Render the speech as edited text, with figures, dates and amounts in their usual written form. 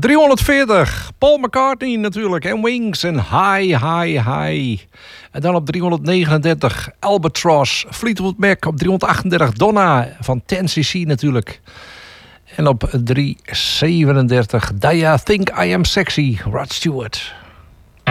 340, Paul McCartney natuurlijk. En Wings en High, High, High. En dan op 339, Albatross. Fleetwood Mac op 338, Donna van 10cc natuurlijk. En op 337, Do You Think I Am Sexy, Rod Stewart.